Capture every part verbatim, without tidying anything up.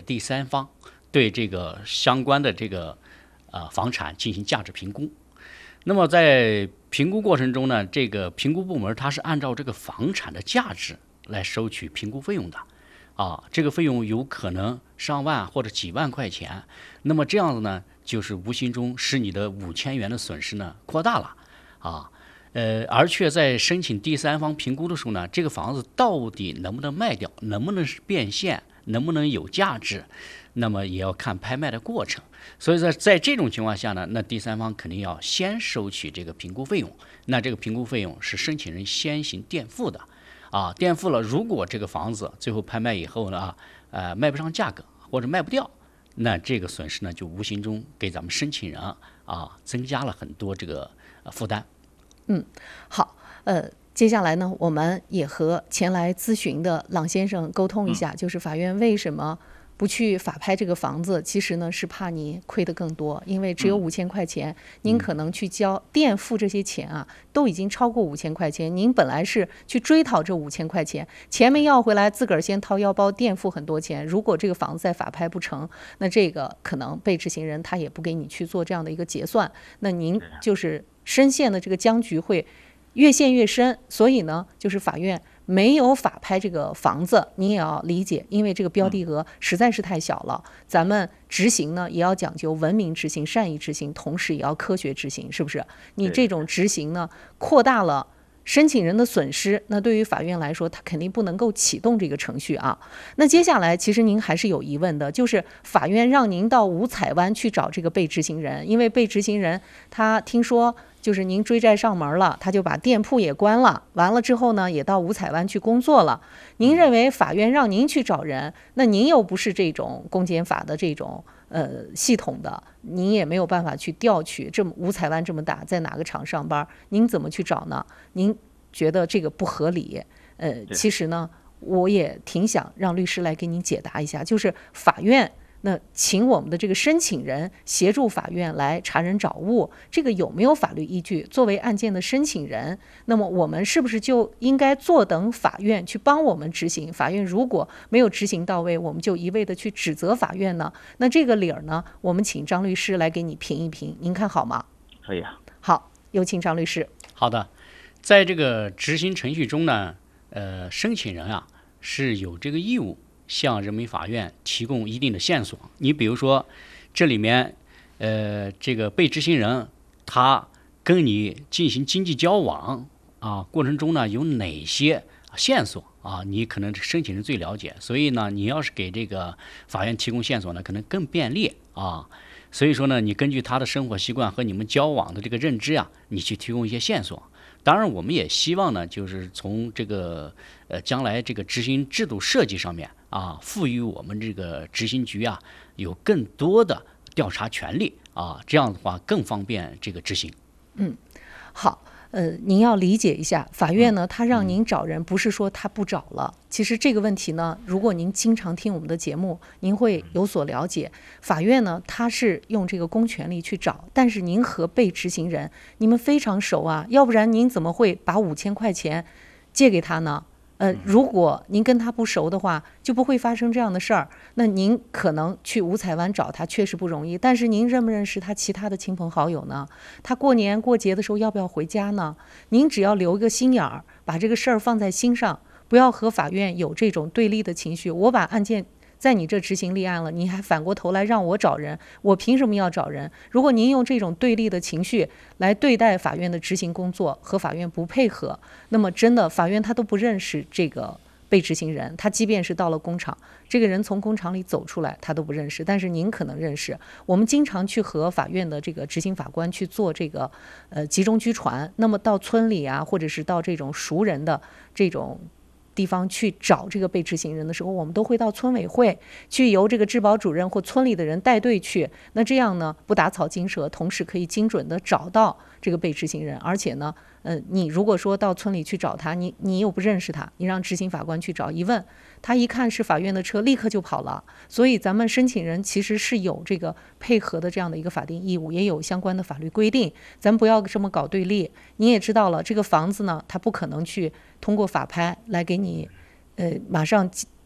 第三方对这个相关的这个呃房产进行价值评估。那么在评估过程中呢，这个评估部门它是按照这个房产的价值来收取评估费用的，啊，这个费用有可能上万或者几万块钱。那么这样子呢，就是无形中使你的五千元的损失呢扩大了，啊，呃，而且在申请第三方评估的时候呢，这个房子到底能不能卖掉，能不能变现，能不能有价值，那么也要看拍卖的过程。所以在在这种情况下呢，那第三方肯定要先收取这个评估费用。那这个评估费用是申请人先行垫付的，啊，垫付了。如果这个房子最后拍卖以后呢，呃，卖不上价格或者卖不掉，那这个损失呢就无形中给咱们申请人啊增加了很多这个呃负担。 嗯，好，呃。接下来呢，我们也和前来咨询的郎先生沟通一下，嗯、就是法院为什么不去法拍这个房子？其实呢，是怕你亏得更多，因为只有五千块钱，嗯、您可能去交垫付这些钱啊，都已经超过五千块钱。您本来是去追讨这五千块钱，钱没要回来，自个儿先掏腰包垫付很多钱。如果这个房子在法拍不成，那这个可能被执行人他也不给你去做这样的一个结算，那您就是深陷的这个僵局会越陷越深。所以呢，就是法院没有法拍这个房子，你也要理解，因为这个标的额实在是太小了。咱们执行呢，也要讲究文明执行、善意执行，同时也要科学执行，是不是？你这种执行呢，扩大了申请人的损失，那对于法院来说，他肯定不能够启动这个程序啊。那接下来，其实您还是有疑问的，就是法院让您到五彩湾去找这个被执行人，因为被执行人他听说就是您追债上门了，他就把店铺也关了，完了之后呢，也到五彩湾去工作了。您认为法院让您去找人，那您又不是这种公检法的这种呃系统的，您也没有办法去调取这么五彩湾这么大，在哪个厂上班，您怎么去找呢？您觉得这个不合理？呃，其实呢，我也挺想让律师来给您解答一下，就是法院那请我们的这个申请人协助法院来查人找物，这个有没有法律依据？作为案件的申请人，那么我们是不是就应该坐等法院去帮我们执行？法院如果没有执行到位，我们就一味的去指责法院呢？那这个理儿呢，我们请张律师来给你评一评，您看好吗？ 可以啊。 好，有请张律师。 好的，在这个执行程序中呢，呃，申请人啊是有这个义务向人民法院提供一定的线索。你比如说，这里面，呃，这个被执行人他跟你进行经济交往啊过程中呢，有哪些线索啊？你可能申请人最了解，所以呢，你要是给这个法院提供线索呢，可能更便利啊。所以说呢，你根据他的生活习惯和你们交往的这个认知啊，你去提供一些线索。当然，我们也希望呢，就是从这个呃将来这个执行制度设计上面啊，赋予我们这个执行局啊有更多的调查权利啊，这样的话更方便这个执行。 嗯，好。呃，您要理解一下，法院呢，他让您找人，不是说他不找了。其实这个问题呢，如果您经常听我们的节目，您会有所了解。法院呢，他是用这个公权力去找，但是您和被执行人，你们非常熟啊，要不然您怎么会把五千块钱借给他呢？呃，如果您跟他不熟的话，就不会发生这样的事儿。那您可能去五彩湾找他确实不容易，但是您认不认识他其他的亲朋好友呢？他过年过节的时候要不要回家呢？您只要留一个心眼儿，把这个事儿放在心上，不要和法院有这种对立的情绪。我把案件在你这执行立案了，你还反过头来让我找人，我凭什么要找人？如果您用这种对立的情绪来对待法院的执行工作，和法院不配合，那么真的法院他都不认识这个被执行人，他即便是到了工厂，这个人从工厂里走出来他都不认识，但是您可能认识。我们经常去和法院的这个执行法官去做这个呃集中拘传，那么到村里啊，或者是到这种熟人的这种地方去找这个被执行人的时候，我们都会到村委会去，由这个治保主任或村里的人带队去。那这样呢，不打草惊蛇，同时可以精准的找到这个被执行人。而且呢，呃，你如果说到村里去找他，你你又不认识他，你让执行法官去找，一问他一看是法院的车，立刻就跑了。所以咱们申请人其实是有这个配合的这样的一个法定义务，也有相关的法律规定。咱不要这么搞对立。你也知道了，这个房子呢，他不可能去通过法拍来给你，呃，马上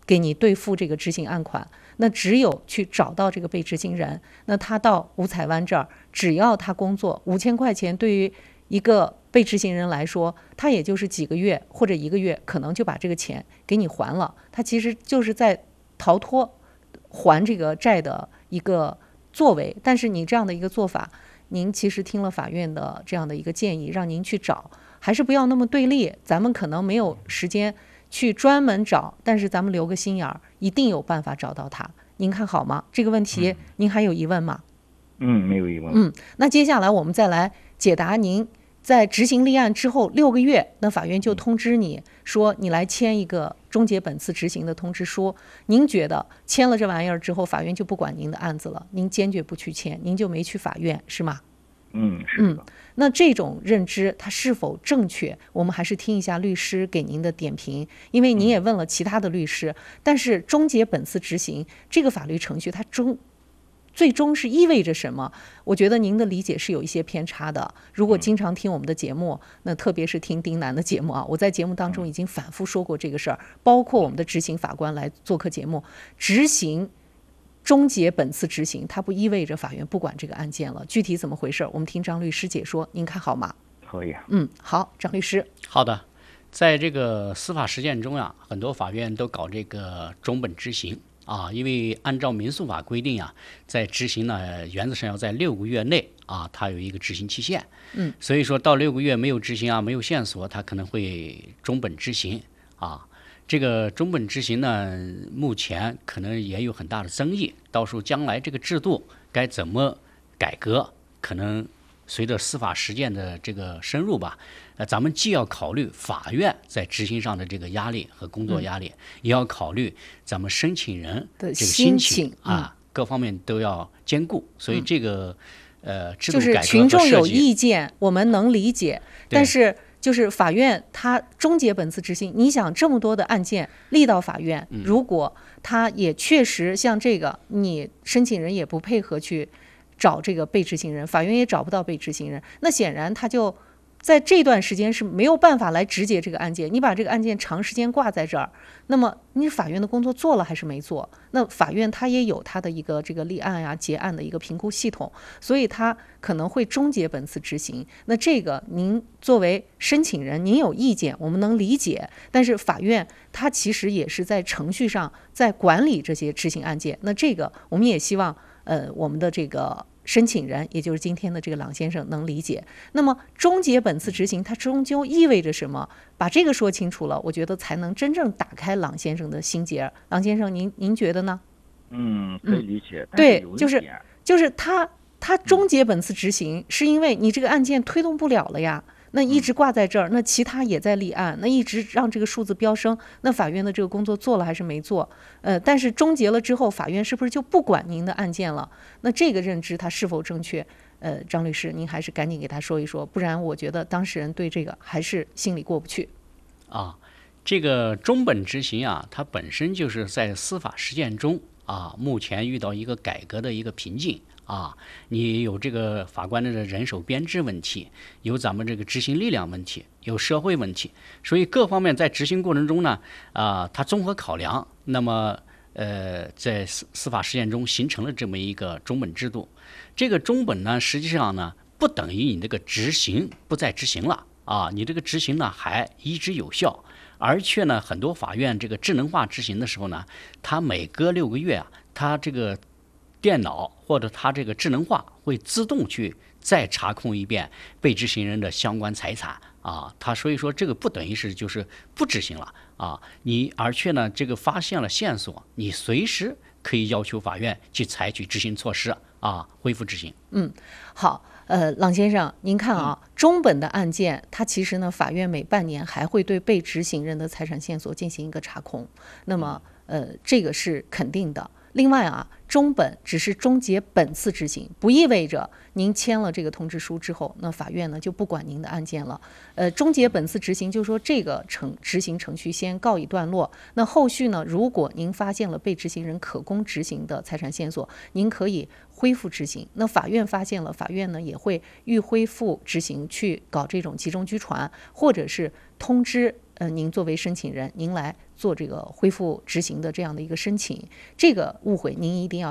给你兑付这个执行案款。那只有去找到这个被执行人，那他到五彩湾这儿，只要他工作五千块钱，对于一个被执行人来说，他也就是几个月或者一个月，可能就把这个钱给你还了。他其实就是在逃脱还这个债的一个作为。但是你这样的一个做法，您其实听了法院的这样的一个建议，让您去找，还是不要那么对立。咱们可能没有时间去专门找，但是咱们留个心眼儿，一定有办法找到他。您看好吗？这个问题您还有疑问吗？ 嗯，没有疑问。 嗯，那接下来我们再来解答您在执行立案之后六个月，那法院就通知你说你来签一个终结本次执行的通知书。您觉得签了这玩意儿之后，法院就不管您的案子了，您坚决不去签，您就没去法院，是吗？ 嗯，是的。 嗯，那这种认知它是否正确？我们还是听一下律师给您的点评，因为您也问了其他的律师。嗯、但是终结本次执行这个法律程序，它终最终是意味着什么？我觉得您的理解是有一些偏差的。如果经常听我们的节目，那特别是听丁楠的节目啊，我在节目当中已经反复说过这个事儿，包括我们的执行法官来做客节目，执行。终结本次执行，它不意味着法院不管这个案件了。具体怎么回事，我们听张律师解说，您看好吗？ 可以。 嗯，好，张律师。 好的，在这个司法实践中呀，很多法院都搞这个终本执行啊，因为按照民诉法规定呀，在执行呢，原则上要在六个月内啊，它有一个执行期限。 嗯， 所以说到六个月没有执行啊，没有线索，它可能会终本执行啊。这个终本执行呢，目前可能也有很大的争议。到时候将来这个制度该怎么改革，可能随着司法实践的这个深入吧，呃，咱们既要考虑法院在执行上的这个压力和工作压力，嗯、也要考虑咱们申请人这个心情啊，嗯、各方面都要兼顾。所以这个、嗯、呃，制度改革和设计， 就是群众有意见，我们能理解，但是。就是法院他终结本次执行，你想这么多的案件立到法院，如果他也确实像这个，你申请人也不配合去找这个被执行人，法院也找不到被执行人，那显然他就在这段时间是没有办法来直结这个案件。你把这个案件长时间挂在这儿，那么你法院的工作做了还是没做？那法院他也有他的一个这个立案呀、结案的一个评估系统，所以他可能会终结本次执行。那这个您作为申请人，您有意见，我们能理解。但是法院他其实也是在程序上在管理这些执行案件。那这个我们也希望，呃，我们的这个。申请人，也就是今天的这个郎先生能理解。那么终结本次执行，它终究意味着什么？把这个说清楚了，我觉得才能真正打开郎先生的心结。郎先生，您您觉得呢？ 嗯，可以理解。 嗯、对，就是就是他他终结本次执行，是因为你这个案件推动不了了呀。那一直挂在这儿，那其他也在立案，那一直让这个数字飙升，那法院的这个工作做了还是没做？呃，但是终结了之后，法院是不是就不管您的案件了？那这个认知它是否正确？呃，张律师，您还是赶紧给他说一说，不然我觉得当事人对这个还是心里过不去。 啊，这个终本执行啊，它本身就是在司法实践中啊，目前遇到一个改革的一个瓶颈。啊，你有这个法官的人手编制问题，有咱们这个执行力量问题，有社会问题，所以各方面在执行过程中呢，啊，它综合考量，那么呃，在司司法实践中形成了这么一个终本制度。这个终本呢，实际上呢，不等于你这个执行不再执行了啊，你这个执行呢还一直有效，而且呢，很多法院这个智能化执行的时候呢，它每隔六个月啊，它这个电脑或者它这个智能化会自动去再查控一遍被执行人的相关财产啊，它所以说这个不等于是就是不执行了啊，你而且呢这个发现了线索，你随时可以要求法院去采取执行措施啊，恢复执行。 嗯，好。呃，郎先生，您看啊，终本的案件，它其实呢，法院每半年还会对被执行人的财产线索进行一个查控，那么呃，这个是肯定的。另外啊，终本只是终结本次执行，不意味着您签了这个通知书之后，那法院呢就不管您的案件了。呃，终结本次执行，就是说这个程执行程序先告一段落。那后续呢，如果您发现了被执行人可供执行的财产线索，您可以恢复执行。那法院发现了，法院呢也会予恢复执行，去搞这种集中拘传，或者是通知呃，您作为申请人，您来做这个恢复执行的这样的一个申请，这个误会您一定要